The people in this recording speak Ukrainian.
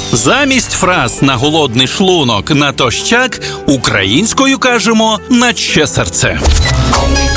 Замість фраз «на голодний шлунок», «натощак» українською кажемо «на ще серце».